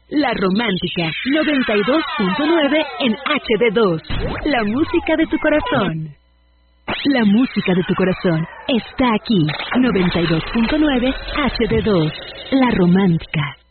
La Romántica 92.9 en HD2. La música de tu corazón. La música de tu corazón está aquí. 92.9 HD2. La Romántica.